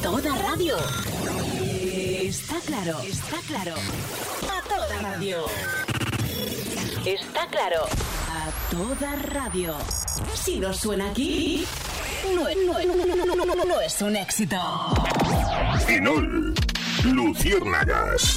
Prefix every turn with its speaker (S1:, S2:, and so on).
S1: toda radio. Está claro, está claro. A toda radio. Está claro. A toda radio. Si no suena aquí, no es un éxito.
S2: Enol, Luciérnagas.